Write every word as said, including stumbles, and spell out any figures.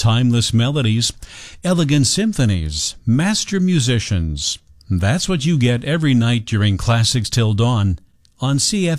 timeless melodies, elegant symphonies, master musicians. That's what you get every night during Classics Till Dawn on C F